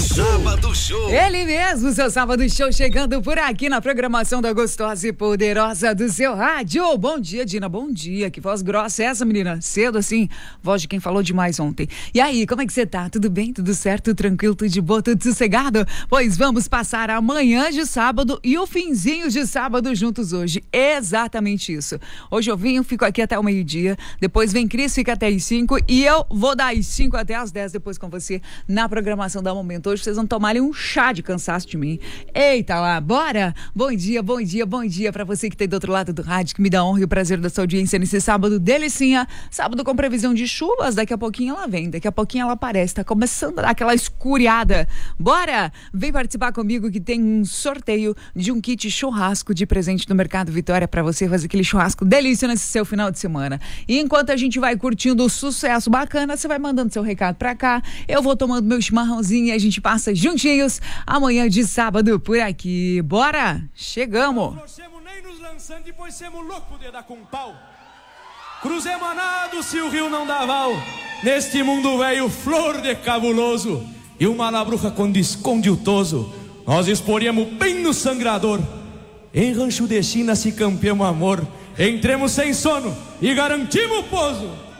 Sábado Show. Ele mesmo, seu Sábado Show, chegando por aqui na programação da gostosa e poderosa do seu rádio. Bom dia, Dina, bom dia. Que voz grossa é essa, menina? Cedo assim, voz de quem falou demais ontem. E aí, como é que você tá? Tudo bem? Tudo certo? Tranquilo? Tudo de boa? Tudo sossegado? Pois vamos passar a manhã de sábado e o finzinho de sábado juntos hoje. Exatamente isso. Hoje eu fico aqui até o meio-dia, depois vem Cris, fica até as 5 e eu vou das 5 até as 10 depois com você na programação da Momento. Hoje vocês vão tomar ali um chá de cansaço de mim. Eita lá, bora? Bom dia, bom dia, bom dia pra você que tá do outro lado do rádio, que me dá a honra e o prazer da sua audiência nesse sábado delicinha. Sábado com previsão de chuvas, daqui a pouquinho ela vem, daqui a pouquinho ela aparece, tá começando a dar aquela escuriada. Bora? Vem participar comigo que tem um sorteio de um kit churrasco de presente do Mercado Vitória pra você fazer aquele churrasco delícia nesse seu final de semana. E enquanto a gente vai curtindo o sucesso bacana, você vai mandando seu recado pra cá, eu vou tomando meu chimarrãozinho e a gente passa juntinhos amanhã de sábado por aqui. Bora? Chegamos! Nós nem nos lançando, depois semos loucos de dar com pau. Cruzemos a nado se o rio não dá val. Neste mundo velho, flor de cabuloso. E uma labruja quando esconde o toso, nós exporíamos bem no sangrador. Em rancho de China se campeamos amor. Entremos sem sono e garantimos o pouso.